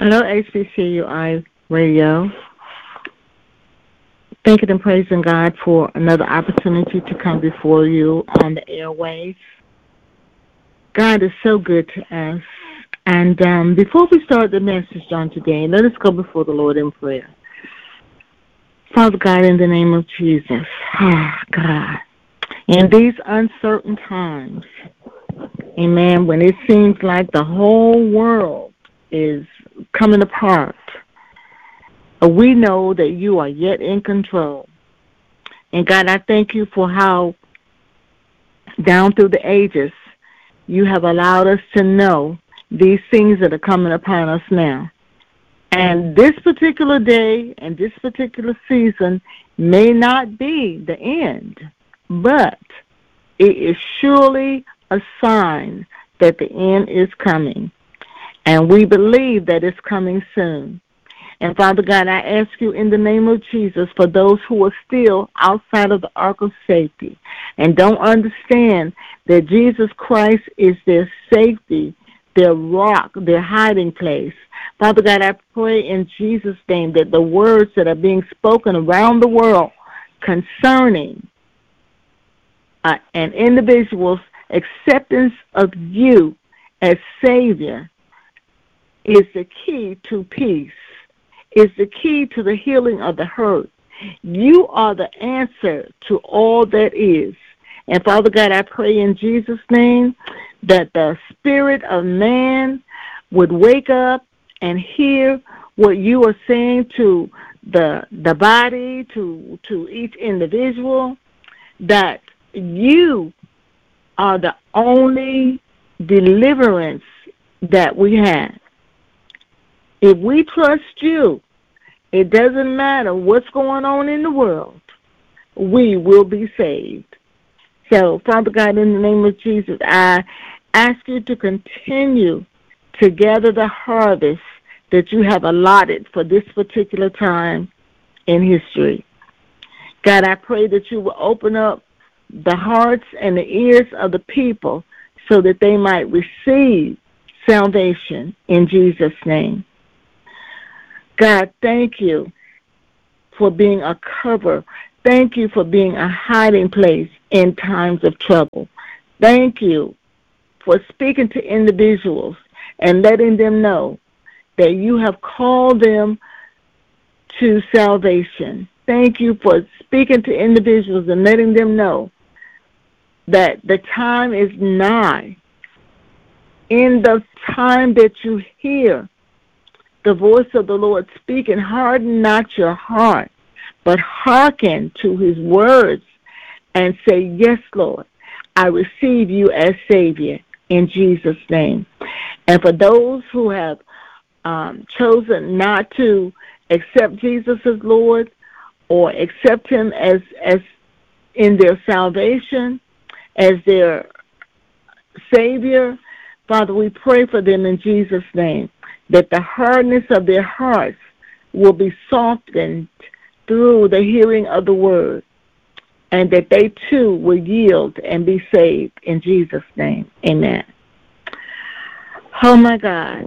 Hello, HBCUI Radio. Thanking and praising God for another opportunity to come before you on the airways. God is so good to us. And before we start the message on today, let us go before the Lord in prayer. Father God, in the name of Jesus, God, in these uncertain times, amen, when it seems like the whole world is coming apart, we know that you are yet in control. And God, I thank you for how down through the ages you have allowed us to know these things that are coming upon us now. And this particular day and this particular season may not be the end, but it is surely a sign that the end is coming. And we believe that it's coming soon. And Father God, I ask you in the name of Jesus for those who are still outside of the ark of safety and don't understand that Jesus Christ is their safety, their rock, their hiding place. Father God, I pray in Jesus' name that the words that are being spoken around the world concerning an individual's acceptance of you as Savior is the key to peace, is the key to the healing of the hurt. You are the answer to all that is. And Father God, I pray in Jesus' name that the spirit of man would wake up and hear what you are saying to the body, to each individual, that you are the only deliverance that we have. If we trust you, it doesn't matter what's going on in the world, we will be saved. So, Father God, in the name of Jesus, I ask you to continue to gather the harvest that you have allotted for this particular time in history. God, I pray that you will open up the hearts and the ears of the people so that they might receive salvation in Jesus' name. God, thank you for being a cover. Thank you for being a hiding place in times of trouble. Thank you for speaking to individuals and letting them know that you have called them to salvation. Thank you for speaking to individuals and letting them know that the time is nigh. In the time that you hear the voice of the Lord speaking, harden not your heart, but hearken to his words and say, yes, Lord, I receive you as Savior in Jesus' name. And for those who have chosen not to accept Jesus as Lord or accept him as in their salvation, as their Savior, Father, we pray for them in Jesus' name, that the hardness of their hearts will be softened through the hearing of the word, and that they too will yield and be saved in Jesus' name. Amen. Oh, my God.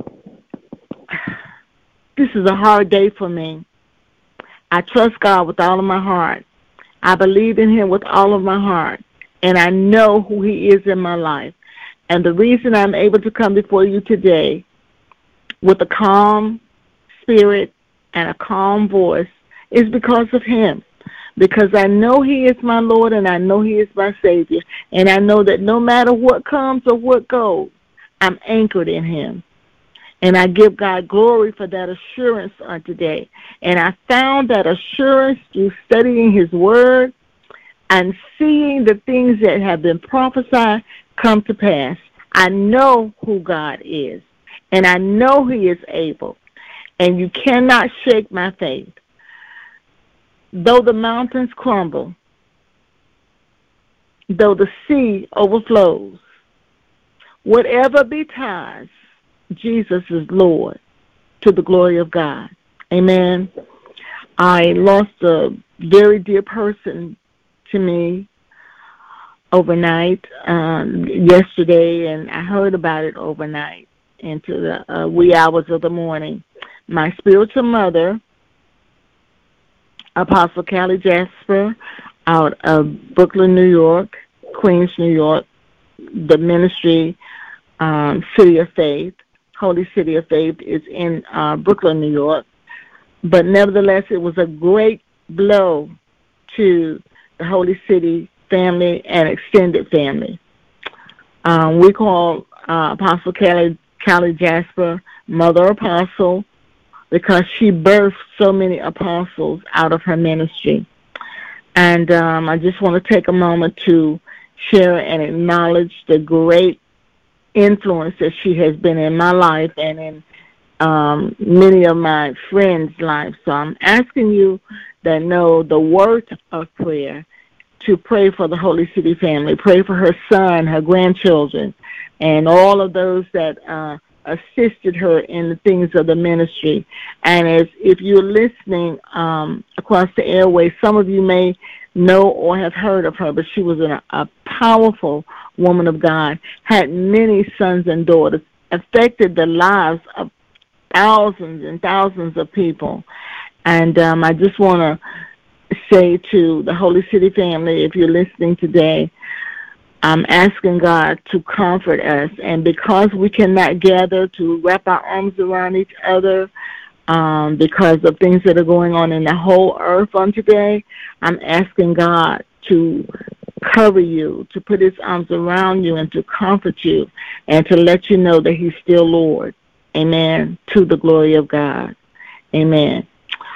This is a hard day for me. I trust God with all of my heart. I believe in him with all of my heart, and I know who he is in my life. And the reason I'm able to come before you today with a calm spirit and a calm voice is because of him. Because I know he is my Lord and I know he is my Savior. And I know that no matter what comes or what goes, I'm anchored in him. And I give God glory for that assurance on today. And I found that assurance through studying his word and seeing the things that have been prophesied come to pass. I know who God is. And I know he is able. And you cannot shake my faith. Though the mountains crumble, though the sea overflows, whatever betides, Jesus is Lord, to the glory of God. Amen. I lost a very dear person to me overnight yesterday, and I heard about it overnight into the wee hours of the morning. my spiritual mother, Apostle Callie Jasper, out of Brooklyn, New York, Queens, New York, the ministry, City of Faith, Holy City of Faith is in Brooklyn, New York. But nevertheless, it was a great blow to the Holy City family and extended family. We call Apostle Callie Jasper Mother Apostle because she birthed so many apostles out of her ministry. And I just want to take a moment to share and acknowledge the great influence that she has been in my life and in many of my friends' lives. So I'm asking you that know the worth of prayer to pray for the Holy City family, pray for her son, her grandchildren, and all of those that assisted her in the things of the ministry. And if you're listening across the airways, some of you may know or have heard of her, but she was a powerful woman of God, had many sons and daughters, affected the lives of thousands and thousands of people. And I just want to say to the Holy City family, if you're listening today, I'm asking God to comfort us. And because we cannot gather to wrap our arms around each other because of things that are going on in the whole earth on today, I'm asking God to cover you, to put his arms around you and to comfort you and to let you know that he's still Lord. Amen. To the glory of God. Amen.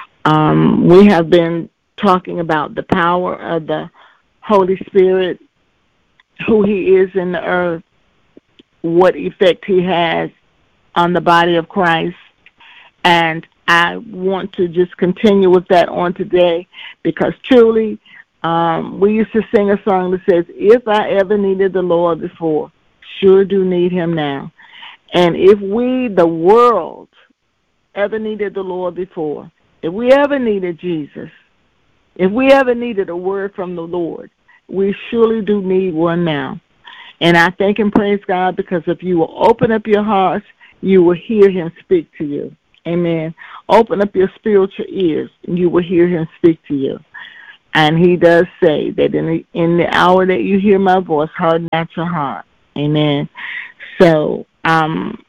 We have been talking about the power of the Holy Spirit, who he is in the earth, what effect he has on the body of Christ. And I want to just continue with that on today because truly we used to sing a song that says, if I ever needed the Lord before, sure do need him now. And if we, the world, ever needed the Lord before, if we ever needed Jesus, if we ever needed a word from the Lord, we surely do need one now. And I thank and praise God because if you will open up your hearts, you will hear him speak to you. Amen. Open up your spiritual ears, and you will hear him speak to you. And he does say that in the hour that you hear my voice, harden not your heart. Amen. So I'm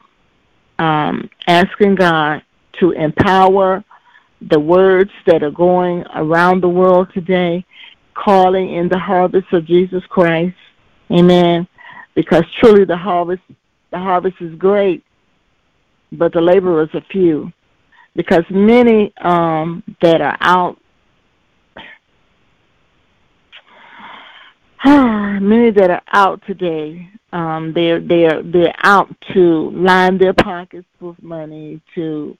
asking God to empower the words that are going around the world today, calling in the harvest of Jesus Christ. Amen. Because truly the harvest is great, but the laborers are few. Because many that are out, today, they're out to line their pockets with money, to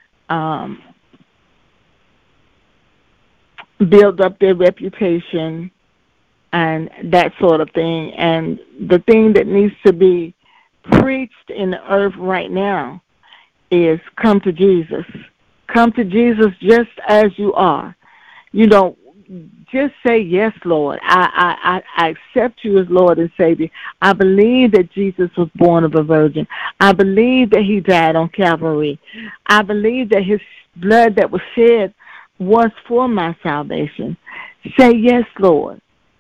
build up their reputation and that sort of thing. And the thing that needs to be preached in the earth right now is come to Jesus. Come to Jesus just as you are. You know, just say, yes, Lord. I accept you as Lord and Savior. I believe that Jesus was born of a virgin. I believe that he died on Calvary. I believe that his blood that was shed was for my salvation. Say, yes, Lord.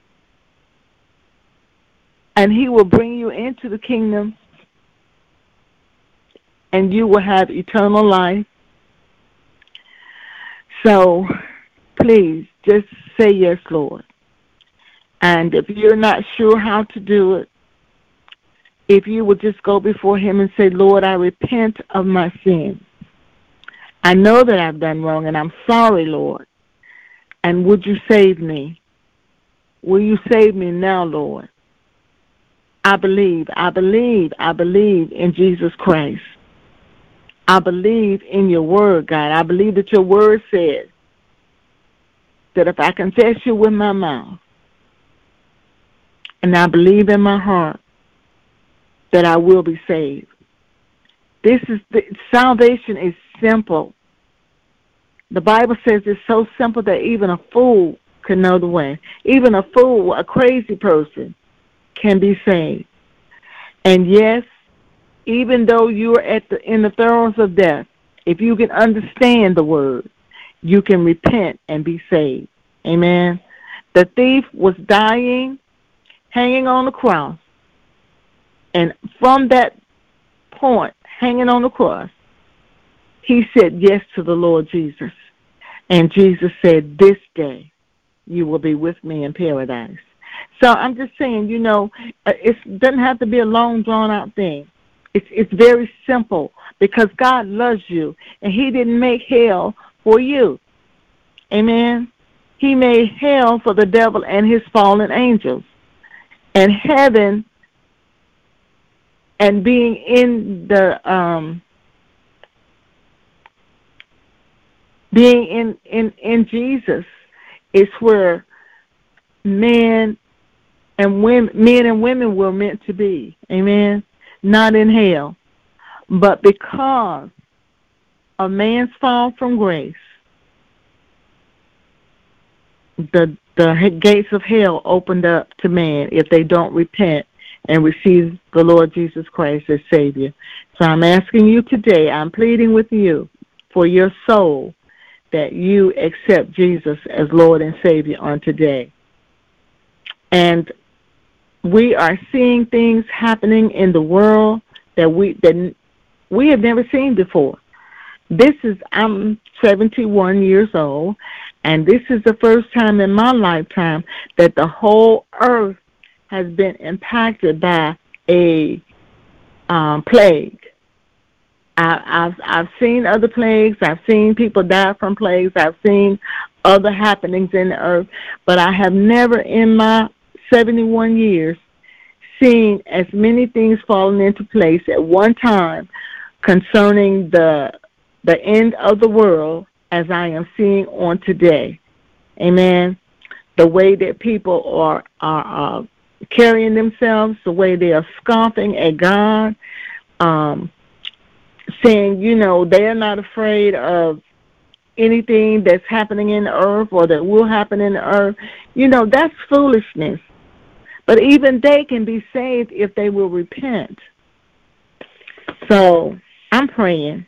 And he will bring you into the kingdom, and you will have eternal life. So, please, just say yes, Lord. And if you're not sure how to do it, if you would just go before him and say, Lord, I repent of my sins. I know that I've done wrong, and I'm sorry, Lord. And would you save me? Will you save me now, Lord? I believe in Jesus Christ. I believe in your word, God. I believe that your word says that if I confess you with my mouth and I believe in my heart that I will be saved. Salvation is simple. The Bible says it's so simple that even a fool can know the way. Even a fool, a crazy person, can be saved. And yes, even though you are in the throes of death if you can understand the word, you can repent and be saved. Amen. The thief was dying, hanging on the cross. And from that point, hanging on the cross, he said yes to the Lord Jesus. And Jesus said, this day you will be with me in paradise. So I'm just saying, it doesn't have to be a long, drawn-out thing. It's very simple because God loves you, and he didn't make hell for you. Amen? He made hell for the devil and his fallen angels. And heaven and being in the being in Jesus is where men and women were meant to be. Amen. Not in hell. But because of man's fall from grace, the gates of hell opened up to man if they don't repent and receive the Lord Jesus Christ as Savior. So I'm asking you today, I'm pleading with you for your soul that you accept Jesus as Lord and Savior on today. And we are seeing things happening in the world that we have never seen before. I'm 71 years old, and this is the first time in my lifetime that the whole earth has been impacted by a plague. I've seen other plagues. I've seen people die from plagues. I've seen other happenings in the earth, but I have never in my 71 years seen as many things falling into place at one time concerning the end of the world as I am seeing on today. Amen. The way that people are carrying themselves, the way they are scoffing at God, saying, they're not afraid of anything that's happening in the earth or that will happen in the earth. That's foolishness. But even they can be saved if they will repent. So I'm praying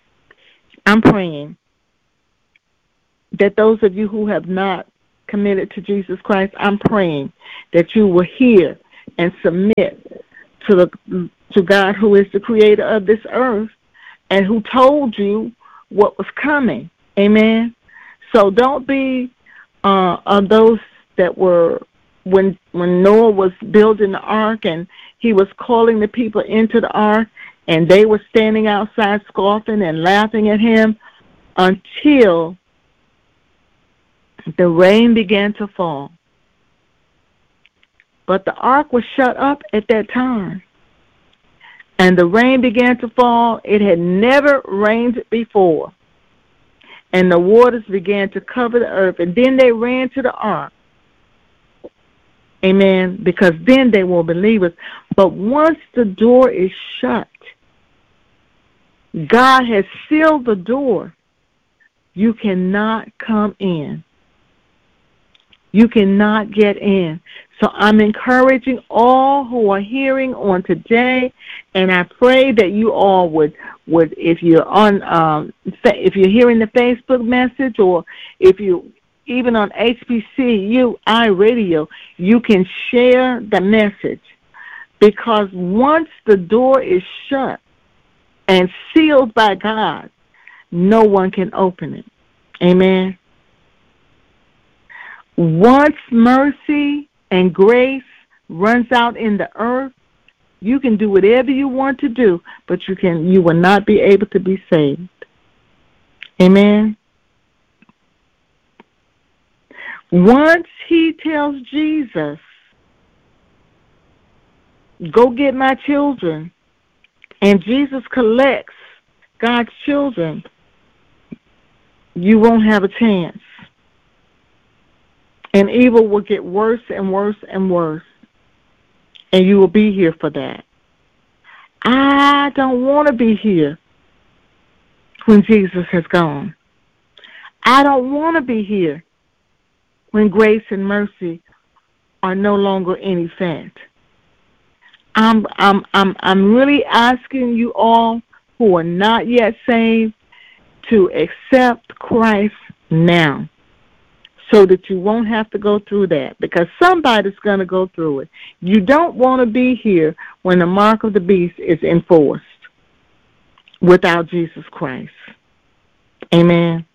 that those of you who have not committed to Jesus Christ, I'm praying that you will hear and submit to God, who is the creator of this earth and who told you what was coming. Amen. So don't be of those that were when Noah was building the ark and he was calling the people into the ark and they were standing outside scoffing and laughing at him until the rain began to fall. But the ark was shut up at that time. And the rain began to fall. It had never rained before. And the waters began to cover the earth. And then they ran to the ark. Amen. Because then they were believers. But once the door is shut, God has sealed the door. You cannot come in. You cannot get in. So I'm encouraging all who are hearing on today, and I pray that you all would if you're on if you're hearing the Facebook message, or if you even on HBCU iRadio, you can share the message, because once the door is shut and sealed by God, no one can open it. Amen. Once mercy and grace runs out in the earth, you can do whatever you want to do, but you will not be able to be saved. Amen. Once he tells Jesus, go get my children, and Jesus collects God's children, you won't have a chance. And evil will get worse and worse and worse. And you will be here for that. I don't want to be here when Jesus has gone. I don't want to be here when grace and mercy are no longer in effect. I'm really asking you all who are not yet saved to accept Christ now so that you won't have to go through that, because somebody's going to go through it. You don't want to be here when the mark of the beast is enforced without Jesus Christ. Amen.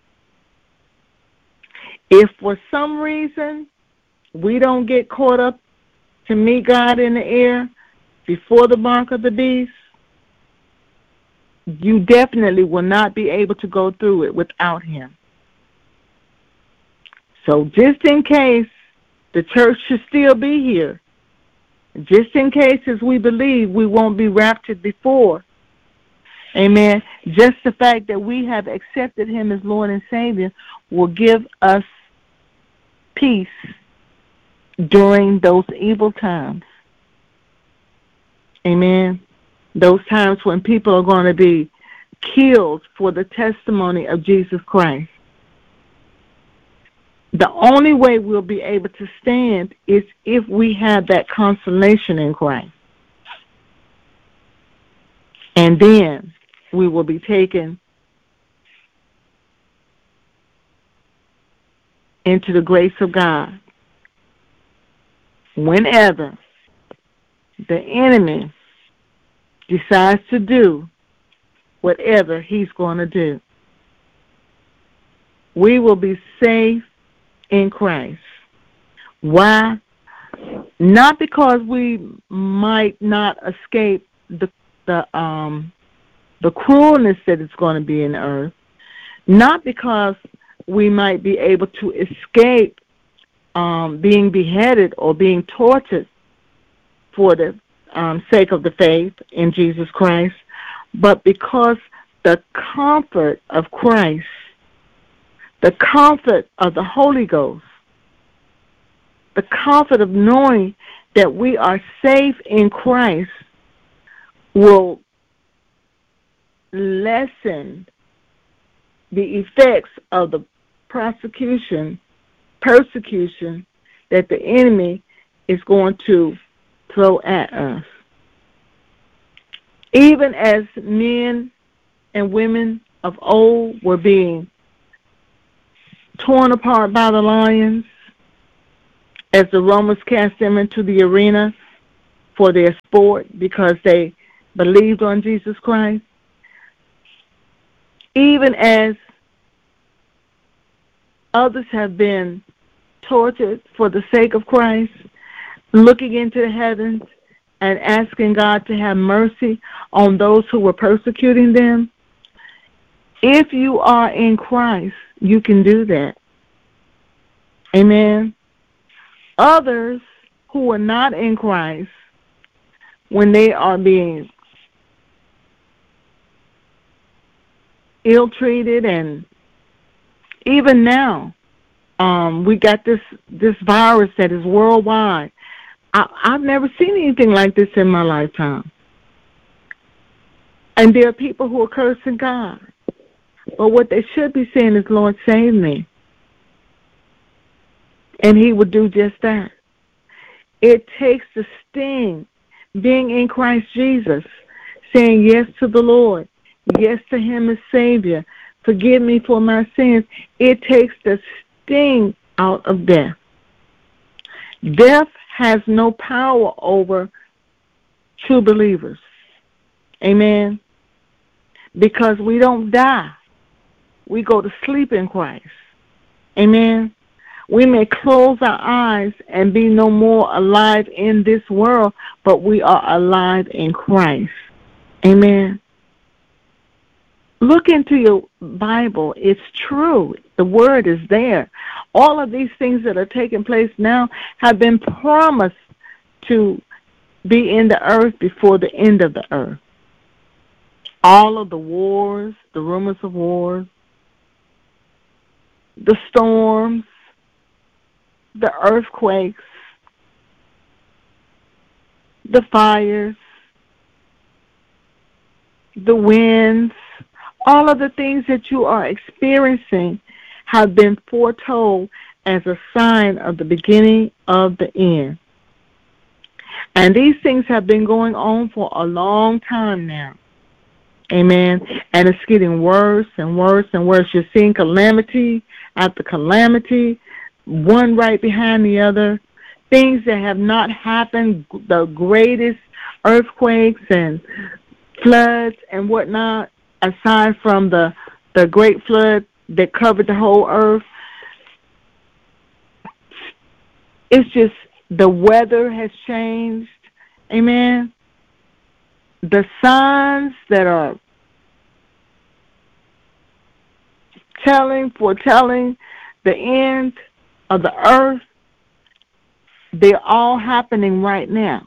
If for some reason we don't get caught up to meet God in the air before the mark of the beast, you definitely will not be able to go through it without him. So just in case the church should still be here, just in case as we believe we won't be raptured before, amen, just the fact that we have accepted him as Lord and Savior will give us peace during those evil times. Amen. Those times when people are going to be killed for the testimony of Jesus Christ. The only way we'll be able to stand is if we have that consolation in Christ. And then we will be taken into the grace of God whenever the enemy decides to do whatever he's going to do. We will be safe in Christ. Why? Not because we might not escape the cruelness that is going to be in the earth. Not because we might be able to escape being beheaded or being tortured for the sake of the faith in Jesus Christ, but because the comfort of Christ, the comfort of the Holy Ghost, the comfort of knowing that we are safe in Christ will lessen the effects of the persecution that the enemy is going to throw at us. Even as men and women of old were being torn apart by the lions, as the Romans cast them into the arena for their sport because they believed on Jesus Christ, even as others have been tortured for the sake of Christ, looking into the heavens and asking God to have mercy on those who were persecuting them. If you are in Christ, you can do that. Amen. Others who are not in Christ, when they are being ill-treated, and even now, we got this virus that is worldwide. I've never seen anything like this in my lifetime. And there are people who are cursing God. But what they should be saying is, Lord, save me. And he would do just that. It takes the sting, being in Christ Jesus, saying yes to the Lord, yes to him as Savior, forgive me for my sins. It takes the sting out of death. Death has no power over true believers. Amen. Because we don't die. We go to sleep in Christ. Amen. We may close our eyes and be no more alive in this world, but we are alive in Christ. Amen. Look into your Bible. It's true. The word is there. All of these things that are taking place now have been promised to be in the earth before the end of the earth. All of the wars, the rumors of wars, the storms, the earthquakes, the fires, the winds, all of the things that you are experiencing have been foretold as a sign of the beginning of the end. And these things have been going on for a long time now. Amen. And it's getting worse and worse and worse. You're seeing calamity after calamity, one right behind the other. Things that have not happened, the greatest earthquakes and floods and whatnot, aside from the great flood that covered the whole earth. It's just the weather has changed. Amen. The signs that are foretelling the end of the earth, they're all happening right now.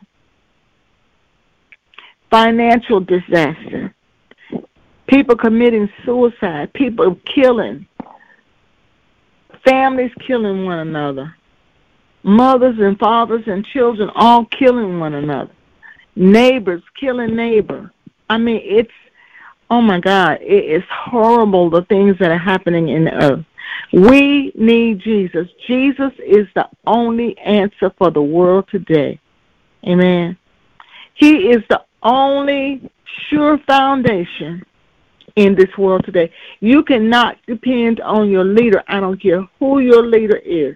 Financial disaster, people committing suicide, people killing, families killing one another, mothers and fathers and children all killing one another, neighbors killing neighbor. I mean, it's, oh my God, it is horrible, the things that are happening in the earth. We need Jesus. Jesus is the only answer for the world today. Amen. He is the only sure foundation in this world today. You cannot depend on your leader. I don't care who your leader is.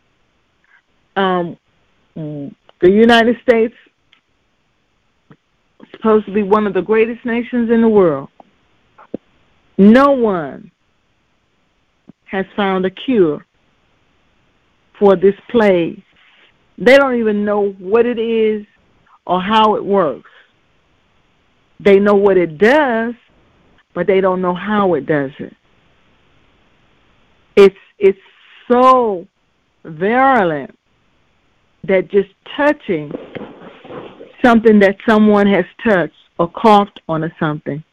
The United States is supposed to be one of the greatest nations in the world. No one has found a cure for this plague. They don't even know what it is or how it works. They know what it does, but they don't know how it does it. It's so virulent that just touching something that someone has touched or coughed on or something,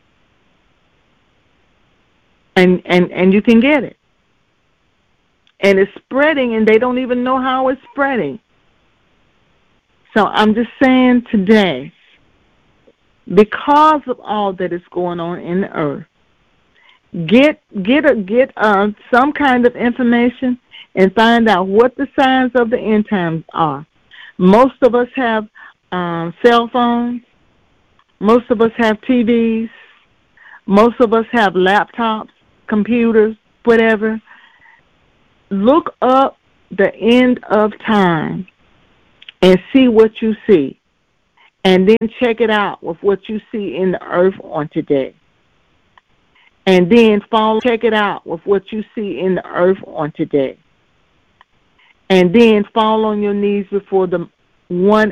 and you can get it. And it's spreading, and they don't even know how it's spreading. So I'm just saying today, because of all that is going on in the earth, get some kind of information and find out what the signs of the end times are. Most of us have cell phones. Most of us have TVs. Most of us have laptops, computers, whatever. Look up the end of time and see what you see. And then check it out with what you see in the earth on today. And then check it out with what you see in the earth on today. And then fall on your knees before the one